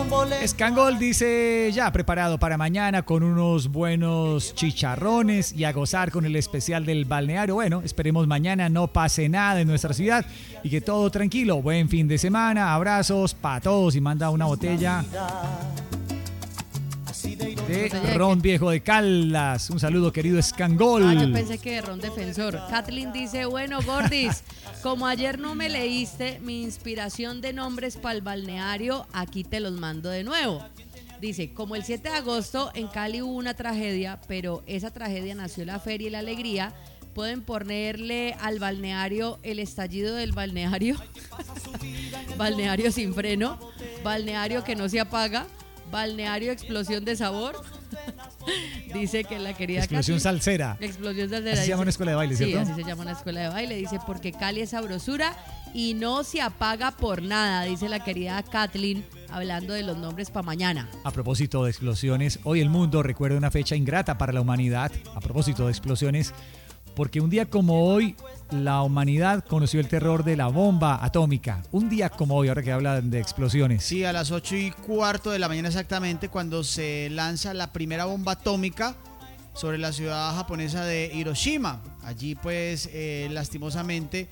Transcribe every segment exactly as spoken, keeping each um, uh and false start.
Escangol dice ya preparado para mañana con unos buenos chicharrones y a gozar con el especial del balneario. Bueno, esperemos mañana no pase nada en nuestra ciudad y que todo tranquilo. Buen fin de semana, abrazos para todos y manda una botella de ron viejo de Caldas. Un saludo, querido Escangol. Ah, yo pensé que de ron defensor. Kathleen dice, bueno, Gordis, como ayer no me leíste mi inspiración de nombres para el balneario, aquí te los mando de nuevo. Dice, como el siete de agosto en Cali hubo una tragedia, pero esa tragedia nació la feria y la alegría, pueden ponerle al balneario el estallido del balneario, balneario sin freno, balneario que no se apaga, balneario explosión de sabor. Dice que la querida Explosión Katy, salsera. Explosión salsera. Así se dice, llama una escuela de baile, ¿cierto? Sí, así se llama una escuela de baile. Dice, porque Cali es sabrosura y no se apaga por nada, dice la querida Kathleen, hablando de los nombres para mañana. A propósito de explosiones, hoy el mundo recuerda una fecha ingrata para la humanidad. A propósito de explosiones, porque un día como hoy la humanidad conoció el terror de la bomba atómica. Un día como hoy, ahora que hablan de explosiones. Sí, a las ocho y cuarto de la mañana exactamente, cuando se lanza la primera bomba atómica sobre la ciudad japonesa de Hiroshima. Allí pues eh, lastimosamente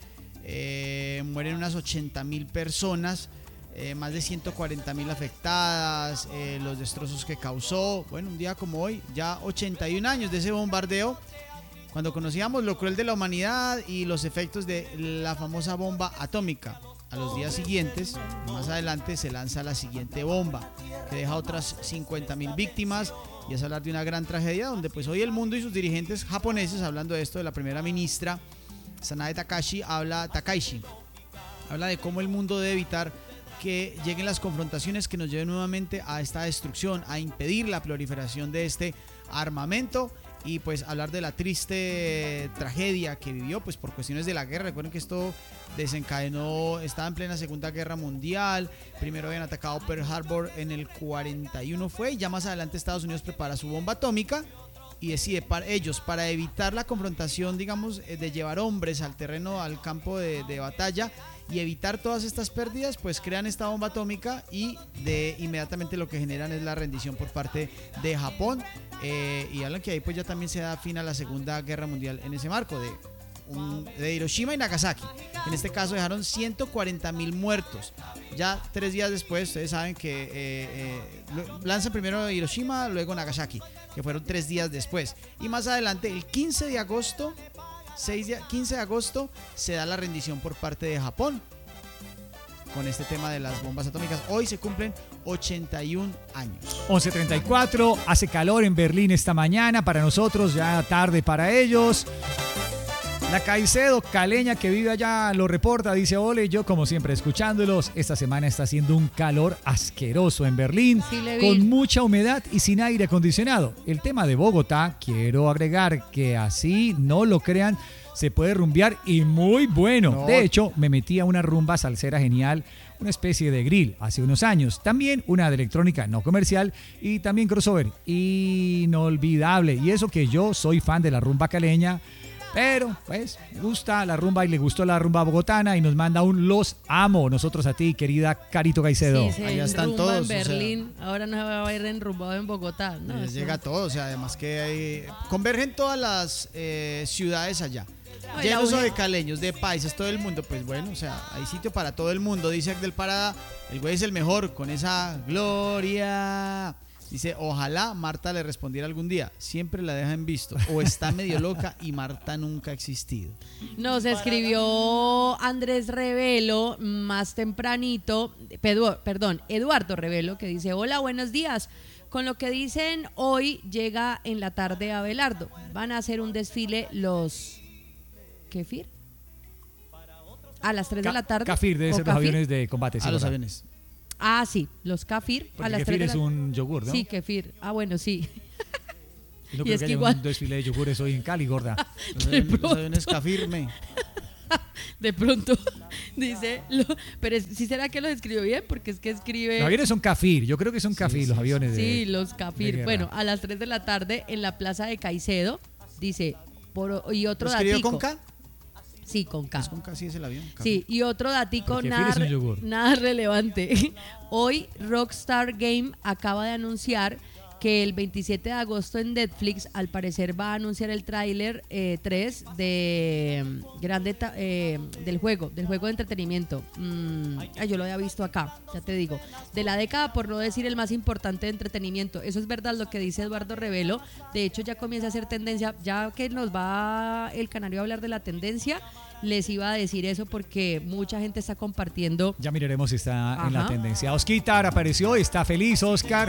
eh, mueren unas ochenta mil personas, eh, más de ciento cuarenta mil afectadas, eh, los destrozos que causó. Bueno, un día como hoy, ya ochenta y un años de ese bombardeo, cuando conocíamos lo cruel de la humanidad y los efectos de la famosa bomba atómica. A los días siguientes, más adelante, se lanza la siguiente bomba, que deja otras cincuenta mil víctimas, y es hablar de una gran tragedia, donde pues hoy el mundo y sus dirigentes japoneses, hablando de esto, de la primera ministra, Sanae Takashi, habla, Takaishi, habla de cómo el mundo debe evitar que lleguen las confrontaciones que nos lleven nuevamente a esta destrucción, a impedir la proliferación de este armamento. Y pues hablar de la triste tragedia que vivió pues por cuestiones de la guerra. Recuerden que esto desencadenó, estaba en plena Segunda Guerra Mundial. Primero habían atacado Pearl Harbor en el cuarenta y uno fue, y ya más adelante Estados Unidos prepara su bomba atómica y decide para ellos, para evitar la confrontación, digamos, de llevar hombres al terreno, al campo de, de batalla y evitar todas estas pérdidas, pues crean esta bomba atómica y de inmediatamente lo que generan es la rendición por parte de Japón, eh, y hablan que ahí pues ya también se da fin a la Segunda Guerra Mundial en ese marco de, un, de Hiroshima y Nagasaki. En este caso dejaron ciento cuarenta mil muertos. Ya tres días después, ustedes saben que eh, eh, lanzan primero Hiroshima, luego Nagasaki, que fueron tres días después. Y más adelante, el quince de agosto, seis de, quince de agosto, se da la rendición por parte de Japón con este tema de las bombas atómicas. Hoy se cumplen ochenta y un años. once treinta y cuatro, hace calor en Berlín esta mañana, para nosotros ya tarde para ellos. La Caicedo caleña que vive allá lo reporta, dice: ole, yo como siempre escuchándolos. Esta semana está haciendo un calor asqueroso en Berlín, sí, con mucha humedad y sin aire acondicionado. El tema de Bogotá, quiero agregar que así no lo crean, se puede rumbear y muy bueno. No. De hecho, me metí a una rumba salsera genial, una especie de grill hace unos años. También una de electrónica no comercial y también crossover. Inolvidable. Y eso que yo soy fan de la rumba caleña. Pero, pues, me gusta la rumba y le gustó la rumba bogotana y nos manda un los amo. Nosotros a ti, querida Carito Caicedo. Sí, allá están todos. En Berlín, o sea, ahora no se va a ir enrumbado en Bogotá. No, les llega todo, o sea, además que hay, convergen todas las eh, ciudades allá. No, llenos de caleños, de paisas, todo el mundo. Pues bueno, o sea, hay sitio para todo el mundo. Dice Agdel Parada, el güey es el mejor con esa gloria. Dice, ojalá Marta le respondiera algún día. Siempre la deja en visto. O está medio loca y Marta nunca ha existido. Nos escribió Andrés Revelo más tempranito, pedu, perdón, Eduardo Revelo, que dice: hola, buenos días. Con lo que dicen hoy, llega en la tarde Abelardo. Van a hacer un desfile los... ¿Kefir? A las tres Ca- de la tarde. Kafir, debe ser los aviones de combate. Sí, a los aviones. Ah, sí, los kefir. Porque a las kefir es la... un yogur, ¿no? Sí, kefir. Ah, bueno, sí. Y no creo y es que, que igual... un desfile de yogures hoy en Cali, gorda. Los aviones kafirme. De pronto dice, lo, pero ¿sí será que lo escribió bien? Porque es que escribe... Los aviones son kafir, yo creo que son kafir sí, los sí, aviones sí, de... Sí, los kafir. Bueno, a las tres de la tarde en la plaza de Caicedo, dice, por, y otro ¿Lo escribió datico. con K? Sí, con K. ¿Es con K? Sí, es el avión. K. Sí, y otro datico nada, es un yogur. nada relevante. Hoy Rockstar Game acaba de anunciar que el veintisiete de agosto en Netflix al parecer va a anunciar el tráiler eh, tres de mm, grande ta- eh, del juego, del juego de entretenimiento. Mm, ay, yo lo había visto acá, ya te digo. De la década, por no decir el más importante de entretenimiento. Eso es verdad lo que dice Eduardo Revelo. De hecho, ya comienza a ser tendencia. Ya que nos va el Canario a hablar de la tendencia, les iba a decir eso porque mucha gente está compartiendo. Ya miraremos si está Ajá. en la tendencia. Osquitar apareció, está feliz, Oscar.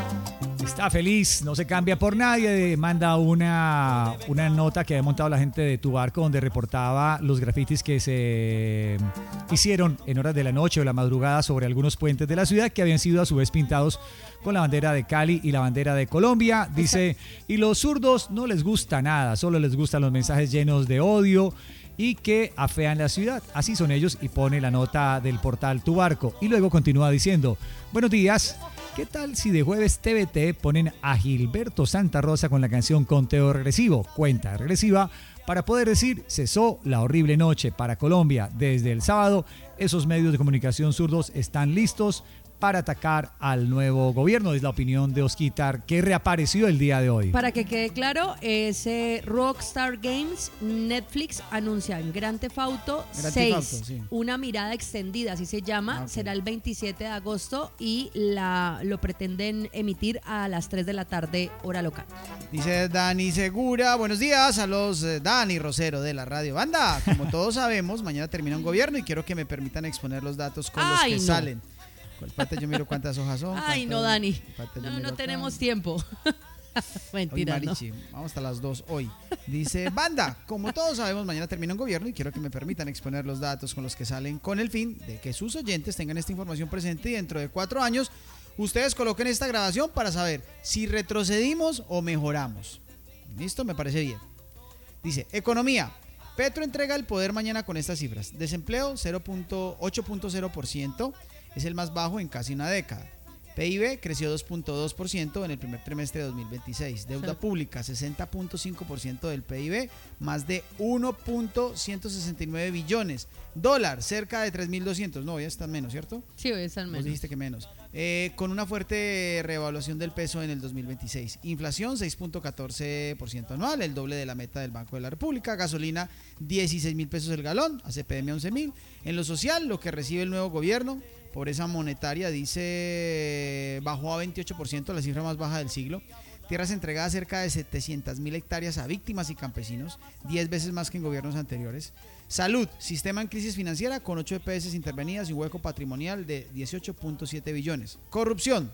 Está feliz, no se cambia por nadie. Manda una, una nota que había montado la gente de Tu Barco donde reportaba los grafitis que se hicieron en horas de la noche o la madrugada sobre algunos puentes de la ciudad que habían sido a su vez pintados con la bandera de Cali y la bandera de Colombia. Dice, y los zurdos no les gusta nada, solo les gustan los mensajes llenos de odio y que afean la ciudad. Así son ellos, y pone la nota del portal Tu Barco. Y luego continúa diciendo, buenos días, ¿qué tal si de jueves T V T ponen a Gilberto Santa Rosa con la canción Conteo Regresivo, cuenta regresiva, para poder decir, cesó la horrible noche para Colombia? Desde el sábado, esos medios de comunicación zurdos están listos para atacar al nuevo gobierno. Es la opinión de Osquitar, que reapareció el día de hoy. Para que quede claro, ese Rockstar Games, Netflix anuncia en Grand Theft Auto Grand Theft seis, Auto, sí. una mirada extendida, así se llama, Ah, ok. será el veintisiete de agosto y la lo pretenden emitir a las tres de la tarde, hora local. Dice Dani Segura, buenos días a los eh, Dani Rosero de la Radio Banda. Como todos sabemos, mañana termina un gobierno y quiero que me permitan exponer los datos con Ay, los que no. salen. Espérate, yo miro cuántas hojas son. Ay, cuántas- no, Dani, espérate, yo no, miro no acá. tenemos tiempo. Hoy, Mentira, ¿no? Marichi, vamos hasta las dos hoy. Dice, banda, como todos sabemos, mañana termina un gobierno y quiero que me permitan exponer los datos con los que salen con el fin de que sus oyentes tengan esta información presente y dentro de cuatro años ustedes coloquen esta grabación para saber si retrocedimos o mejoramos. ¿Listo? Me parece bien. Dice, economía. Petro entrega el poder mañana con estas cifras. Desempleo ocho punto cero por ciento, es el más bajo en casi una década. P I B creció dos punto dos por ciento en el primer trimestre de dos mil veintiséis. Deuda Sí. pública sesenta punto cinco por ciento del P I B, más de uno punto ciento sesenta y nueve billones. Dólar cerca de tres mil doscientos. No, ya está menos, ¿cierto? Sí, hoy es al Vos menos. dijiste que menos. Eh, con una fuerte revaluación del peso en el dos mil veintiséis. Inflación seis punto catorce por ciento anual, el doble de la meta del Banco de la República. Gasolina dieciséis mil pesos el galón, A C P M once mil. En lo social, lo que recibe el nuevo gobierno, pobreza monetaria, dice, bajó a veintiocho por ciento, la cifra más baja del siglo. Tierras entregadas cerca de setecientas mil hectáreas a víctimas y campesinos, diez veces más que en gobiernos anteriores. Salud, sistema en crisis financiera con ocho E P S intervenidas y un hueco patrimonial de dieciocho punto siete billones. Corrupción.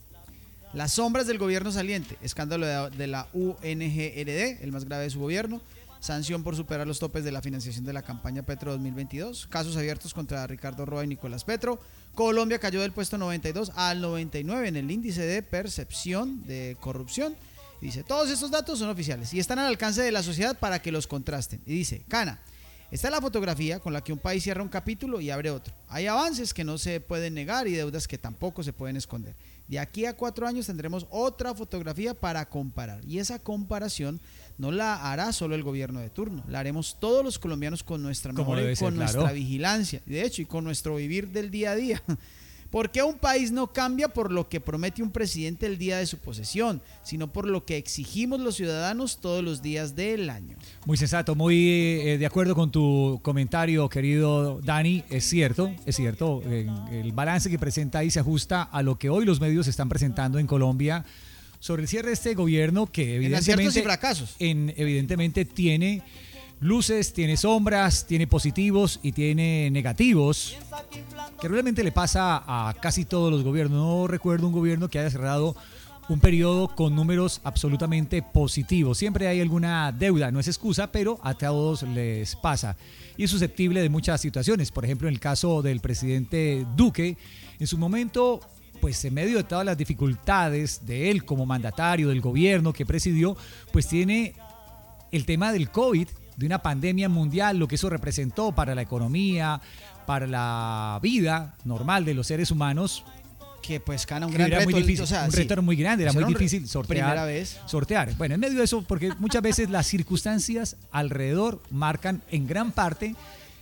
Las sombras del gobierno saliente, escándalo de, de la U N G R D, el más grave de su gobierno. Sanción por superar los topes de la financiación de la campaña Petro dos mil veintidós. Casos abiertos contra Ricardo Roa y Nicolás Petro. Colombia cayó del puesto noventa y dos al noventa y nueve en el índice de percepción de corrupción. Y dice, todos estos datos son oficiales y están al alcance de la sociedad para que los contrasten. Y dice, Cana, esta es la fotografía con la que un país cierra un capítulo y abre otro. Hay avances que no se pueden negar y deudas que tampoco se pueden esconder. De aquí a cuatro años tendremos otra fotografía para comparar. Y esa comparación no la hará solo el gobierno de turno. La haremos todos los colombianos con nuestra Como memoria debe y con ser, nuestra claro. vigilancia. De hecho, y con nuestro vivir del día a día. ¿Por qué un país no cambia por lo que promete un presidente el día de su posesión, sino por lo que exigimos los ciudadanos todos los días del año? Muy sensato, muy eh, de acuerdo con tu comentario, querido Dani. Es cierto, es cierto. eh, el balance que presenta ahí se ajusta a lo que hoy los medios están presentando en Colombia sobre el cierre de este gobierno, que En aciertos y evidentemente, fracasos. en, evidentemente tiene luces, tiene sombras, tiene positivos y tiene negativos, que realmente le pasa a casi todos los gobiernos. No recuerdo un gobierno que haya cerrado un periodo con números absolutamente positivos. Siempre hay alguna deuda, no es excusa, pero a todos les pasa. Y es susceptible de muchas situaciones. Por ejemplo, en el caso del presidente Duque, en su momento, pues en medio de todas las dificultades de él como mandatario del gobierno que presidió, pues tiene el tema del COVID, de una pandemia mundial, lo que eso representó para la economía, para la vida normal de los seres humanos. que pues gana un que gran era reto. muy difícil, o sea, un sí, reto muy grande, era Eso muy era un re- difícil sortear. primera vez. sortear. Bueno, en medio de eso, porque muchas veces las circunstancias alrededor marcan en gran parte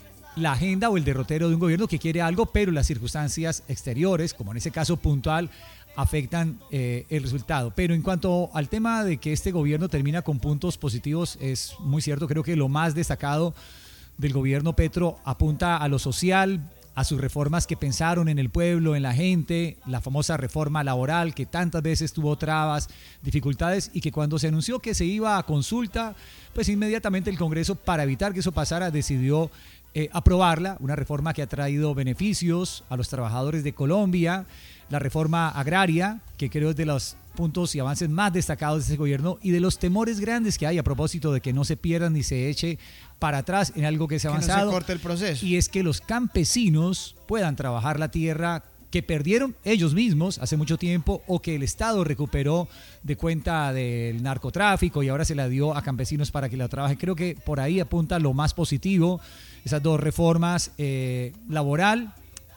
la agenda o el derrotero de un gobierno que quiere algo, pero las circunstancias exteriores, como en ese caso puntual, afectan eh, el resultado. Pero en cuanto al tema de que este gobierno termina con puntos positivos, es muy cierto. Creo que lo más destacado del gobierno Petro apunta a lo social, a sus reformas que pensaron en el pueblo, en la gente, la famosa reforma laboral que tantas veces tuvo trabas, dificultades, y que cuando se anunció que se iba a consulta, pues inmediatamente el Congreso, para evitar que eso pasara, decidió eh, aprobarla, una reforma que ha traído beneficios a los trabajadores de Colombia, la reforma agraria, que creo es de los puntos y avances más destacados de este gobierno, y de los temores grandes que hay a propósito de que no se pierdan ni se eche para atrás en algo que se ha avanzado. Que no se corte el proceso. Y es que los campesinos puedan trabajar la tierra que perdieron ellos mismos hace mucho tiempo o que el Estado recuperó de cuenta del narcotráfico y ahora se la dio a campesinos para que la trabajen. Creo que por ahí apunta lo más positivo, esas dos reformas, eh, laboral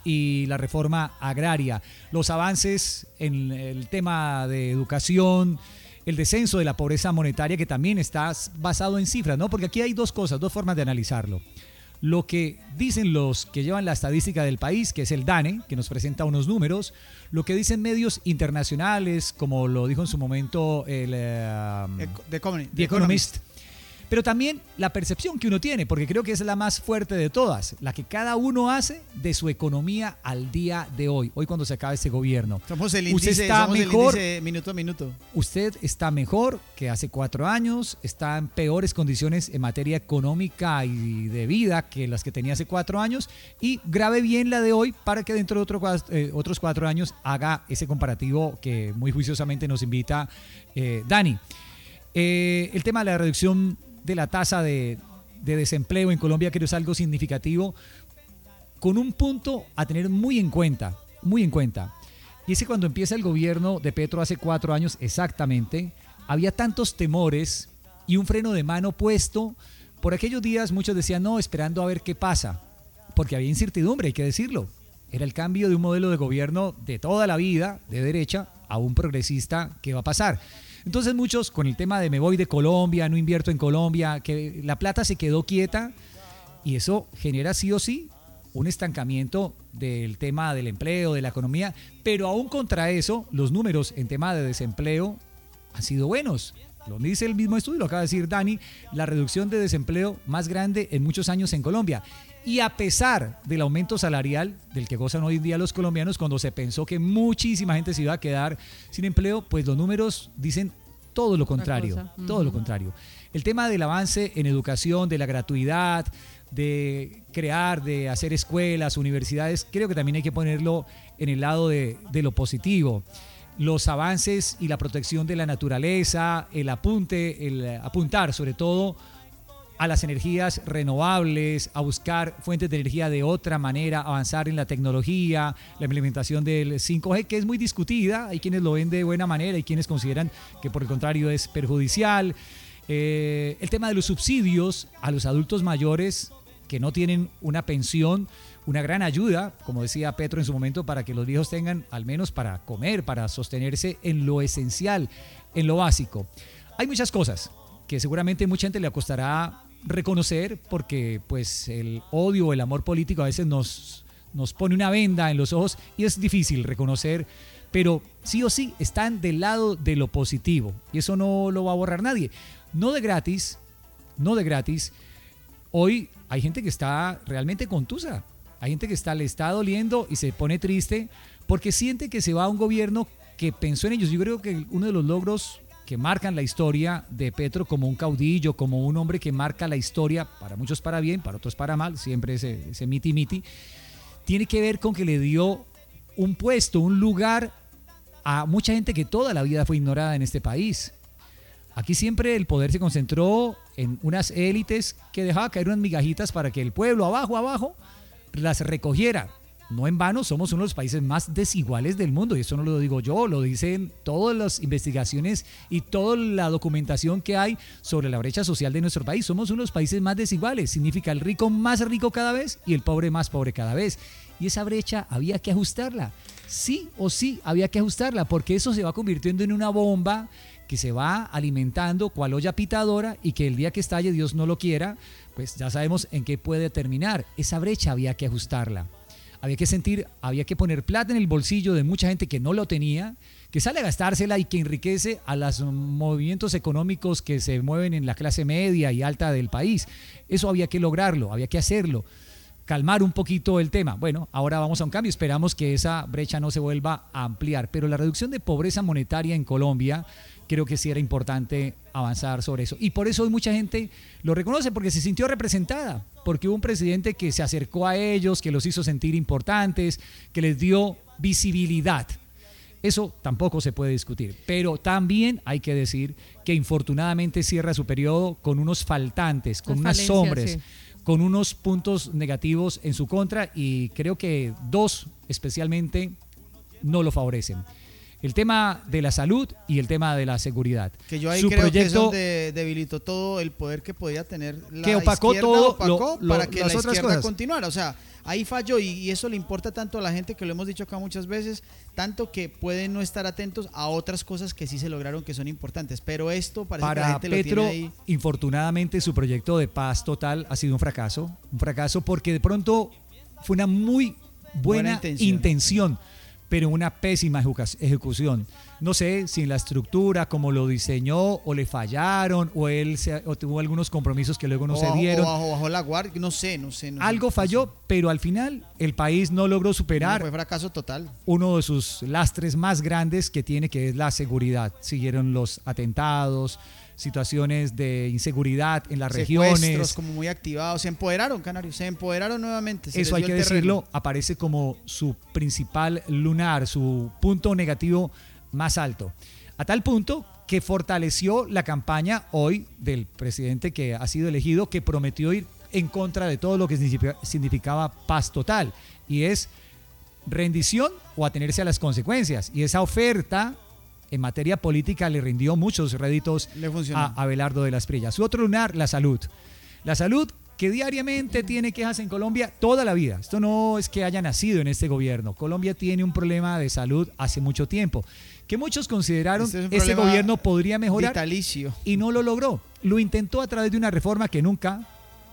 y la reforma agraria. Los avances en el tema de educación, el descenso de la pobreza monetaria, que también está basado en cifras, ¿no? Porque aquí hay dos cosas, dos formas de analizarlo. Lo que dicen los que llevan la estadística del país, que es el DANE, que nos presenta unos números, lo que dicen medios internacionales, como lo dijo en su momento el uh, The, Economy, The Economist, pero también la percepción que uno tiene, porque creo que es la más fuerte de todas, la que cada uno hace de su economía al día de hoy, hoy cuando se acaba este gobierno. Somos el Usted índice, está somos mejor, el índice minuto a minuto. Usted está mejor que hace cuatro años, está en peores condiciones en materia económica y de vida que las que tenía hace cuatro años, y grabe bien la de hoy para que dentro de otro, eh, otros cuatro años haga ese comparativo que muy juiciosamente nos invita eh, Dani. Eh, el tema de la reducción de la tasa de, de desempleo en Colombia creo es algo significativo, con un punto a tener muy en cuenta, muy en cuenta. Y es que cuando empieza el gobierno de Petro hace cuatro años exactamente, había tantos temores y un freno de mano puesto. Por aquellos días muchos decían, no, esperando a ver qué pasa, porque había incertidumbre, hay que decirlo. Era el cambio de un modelo de gobierno de toda la vida, de derecha, a un progresista. ¿Qué va a pasar? Entonces muchos con el tema de me voy de Colombia, no invierto en Colombia, que la plata se quedó quieta, y eso genera sí o sí un estancamiento del tema del empleo, de la economía, pero aún contra eso los números en tema de desempleo han sido buenos. Lo dice el mismo estudio, lo acaba de decir Dani, la reducción de desempleo más grande en muchos años en Colombia. Y a pesar del aumento salarial del que gozan hoy en día los colombianos, cuando se pensó que muchísima gente se iba a quedar sin empleo, pues los números dicen todo lo contrario, todo uh-huh. lo contrario. El tema del avance en educación, de la gratuidad, de crear, de hacer escuelas, universidades, creo que también hay que ponerlo en el lado de, de lo positivo. Los avances y la protección de la naturaleza, el apunte, el apuntar sobre todo a las energías renovables, a buscar fuentes de energía de otra manera, avanzar en la tecnología, la implementación del cinco G, que es muy discutida, hay quienes lo ven de buena manera y quienes consideran que por el contrario es perjudicial. Eh, el tema de los subsidios a los adultos mayores que no tienen una pensión, una gran ayuda, como decía Petro en su momento, para que los viejos tengan al menos para comer, para sostenerse en lo esencial, en lo básico. Hay muchas cosas que seguramente mucha gente le costará reconocer, porque pues el odio, el amor político a veces nos, nos pone una venda en los ojos y es difícil reconocer, pero sí o sí están del lado de lo positivo y eso no lo va a borrar nadie. No de gratis, no de gratis. Hoy hay gente que está realmente contusa, hay gente que está, le está doliendo y se pone triste porque siente que se va a un gobierno que pensó en ellos. Yo creo que uno de los logros que marcan la historia de Petro como un caudillo, como un hombre que marca la historia, para muchos para bien, para otros para mal, siempre ese, ese miti miti, tiene que ver con que le dio un puesto, un lugar a mucha gente que toda la vida fue ignorada en este país. Aquí siempre el poder se concentró en unas élites que dejaban caer unas migajitas para que el pueblo abajo, abajo, las recogiera. no en vano somos uno de los países más desiguales del mundo, y eso no lo digo yo, lo dicen todas las investigaciones y toda la documentación que hay sobre la brecha social de nuestro país. Somos uno de los países más desiguales, significa el rico más rico cada vez y el pobre más pobre cada vez. Y esa brecha había que ajustarla, sí o sí había que ajustarla, porque eso se va convirtiendo en una bomba que se va alimentando cual olla pitadora, y que el día que estalle, Dios no lo quiera, pues ya sabemos en qué puede terminar. Esa brecha había que ajustarla. Había que sentir, había que poner plata en el bolsillo de mucha gente que no lo tenía, que sale a gastársela y que enriquece a los movimientos económicos que se mueven en la clase media y alta del país. Eso había que lograrlo, había que hacerlo, calmar un poquito el tema. Bueno, ahora vamos a un cambio, esperamos que esa brecha no se vuelva a ampliar, pero la reducción de pobreza monetaria en Colombia, creo que sí era importante avanzar sobre eso. Y por eso hoy mucha gente lo reconoce, porque se sintió representada, porque hubo un presidente que se acercó a ellos, que los hizo sentir importantes, que les dio visibilidad. Eso tampoco se puede discutir. Pero también hay que decir que infortunadamente cierra su periodo con unos faltantes, con unas sombras, sí, con unos puntos negativos en su contra, y creo que dos especialmente no lo favorecen. El tema de la salud y el tema de la seguridad. Que yo ahí Su creo proyecto, que eso de, debilitó todo el poder que podía tener la que opacó izquierda, todo opacó lo, para lo, que las la otras izquierda cosas continuara. O sea, ahí falló, y, y eso le importa tanto a la gente, que lo hemos dicho acá muchas veces, tanto que pueden no estar atentos a otras cosas que sí se lograron, que son importantes. Pero esto parece para que la gente Petro, lo tiene ahí. Infortunadamente, su proyecto de paz total ha sido un fracaso. Un fracaso porque de pronto fue una muy buena, buena intención. intención, pero una pésima ejecución. No sé si en la estructura, como lo diseñó, o le fallaron, o él se, o tuvo algunos compromisos que luego no o se bajo, dieron. O bajo, bajo la guardia, no sé, no sé. No Algo sé, falló, no sé. Pero al final el país no logró superar. No, fue fracaso total. Uno de sus lastres más grandes que tiene, que es la seguridad. Siguieron los atentados, situaciones de inseguridad en las Secuestros, regiones. como muy activados. Se empoderaron, Canarios, se empoderaron nuevamente. Se Eso hay que decirlo, aparece como su principal lunar, su punto negativo más alto. A tal punto que fortaleció la campaña hoy del presidente que ha sido elegido, que prometió ir en contra de todo lo que significaba paz total, y es rendición o atenerse a las consecuencias. Y esa oferta en materia política le rindió muchos réditos a Abelardo de las Prillas. Su otro lunar, la salud. La salud, que diariamente tiene quejas en Colombia toda la vida. Esto no es que haya nacido en este gobierno. Colombia tiene un problema de salud hace mucho tiempo, que muchos consideraron este, es este gobierno podría mejorar, vitalicio, y no lo logró. Lo intentó a través de una reforma que nunca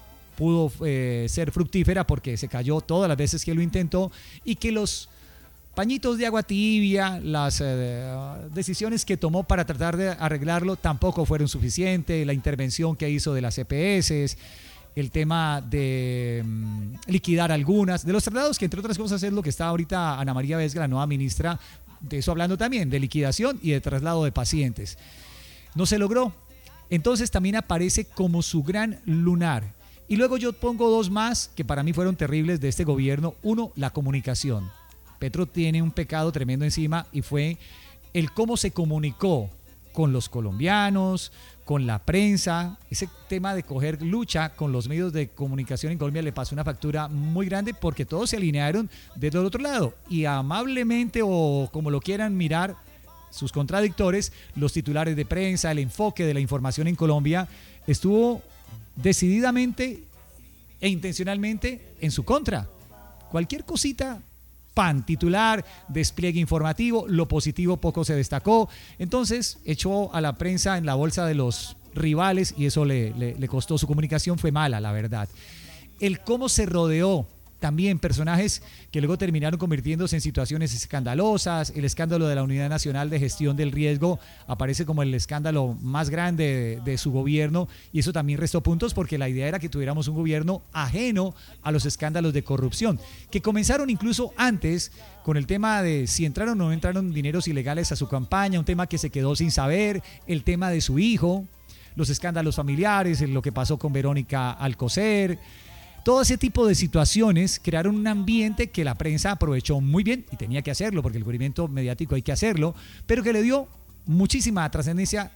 pudo eh, ser fructífera, porque se cayó todas las veces que lo intentó, y que los pañitos de agua tibia, las eh, decisiones que tomó para tratar de arreglarlo tampoco fueron suficientes. La intervención que hizo de las E P S, el tema de um, liquidar algunas, de los traslados, que entre otras cosas es lo que está ahorita Ana María Vesga, la nueva ministra, de eso hablando también, de liquidación y de traslado de pacientes. No se logró. Entonces también aparece como su gran lunar. Y luego yo pongo dos más que para mí fueron terribles de este gobierno. Uno, la comunicación. Petro tiene un pecado tremendo encima, y fue el cómo se comunicó con los colombianos, con la prensa. Ese tema de coger lucha con los medios de comunicación en Colombia le pasó una factura muy grande, porque todos se alinearon desde el otro lado, y amablemente, o como lo quieran mirar sus contradictores, los titulares de prensa, el enfoque de la información en Colombia estuvo decididamente e intencionalmente en su contra. Cualquier cosita, pan, titular, despliegue informativo, lo positivo poco se destacó. Entonces echó a la prensa en la bolsa de los rivales, y eso le, le, le costó. Su comunicación fue mala, la verdad. El cómo se rodeó también personajes que luego terminaron convirtiéndose en situaciones escandalosas. El escándalo de la Unidad Nacional de Gestión del Riesgo aparece como el escándalo más grande de, de su gobierno, y eso también restó puntos, porque la idea era que tuviéramos un gobierno ajeno a los escándalos de corrupción, que comenzaron incluso antes con el tema de si entraron o no entraron dineros ilegales a su campaña, un tema que se quedó sin saber, el tema de su hijo, los escándalos familiares, lo que pasó con Verónica Alcocer. Todo ese tipo de situaciones crearon un ambiente que la prensa aprovechó muy bien, y tenía que hacerlo porque el cubrimiento mediático hay que hacerlo, pero que le dio muchísima trascendencia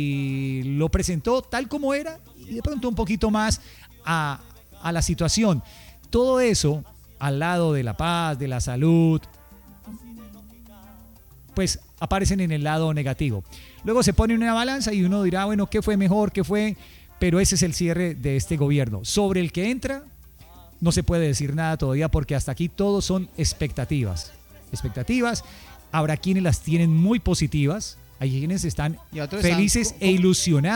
y lo presentó tal como era, y de pronto un poquito más a, a la situación. Todo eso al lado de la paz, de la salud, pues aparecen en el lado negativo. Luego se pone una balanza y uno dirá, bueno, ¿qué fue mejor? ¿Qué fue? Pero ese es el cierre de este gobierno. Sobre el que entra, no se puede decir nada todavía porque hasta aquí todo son expectativas. Expectativas. Habrá quienes las tienen muy positivas, hay quienes están felices e ilusionados